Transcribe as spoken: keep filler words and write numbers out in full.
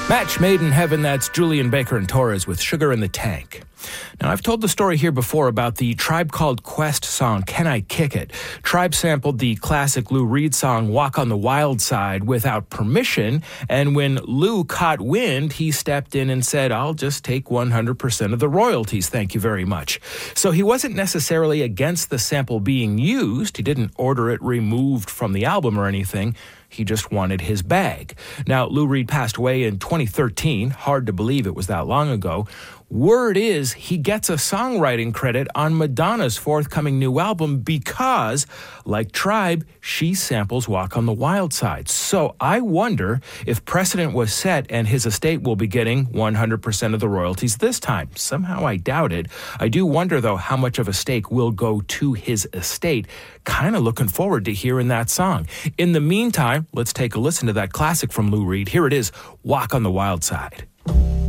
Match made in heaven, that's Julian Baker and Torres with Sugar in the Tank. Now, I've told the story here before about the Tribe Called Quest song, Can I Kick It? Tribe sampled the classic Lou Reed song, Walk on the Wild Side, without permission, and when Lou caught wind, he stepped in and said, I'll just take one hundred percent of the royalties, thank you very much. So he wasn't necessarily against the sample being used. He didn't order it removed from the album or anything. He just wanted his bag. Now, Lou Reed passed away in twenty thirteen. Hard to believe it was that long ago. Word is he gets a songwriting credit on Madonna's forthcoming new album because, like Tribe, she samples Walk on the Wild Side. So I wonder if precedent was set and his estate will be getting one hundred percent of the royalties this time. Somehow I doubt it. I do wonder, though, how much of a stake will go to his estate. Kind of looking forward to hearing that song. In the meantime, let's take a listen to that classic from Lou Reed. Here it is, Walk on the Wild Side.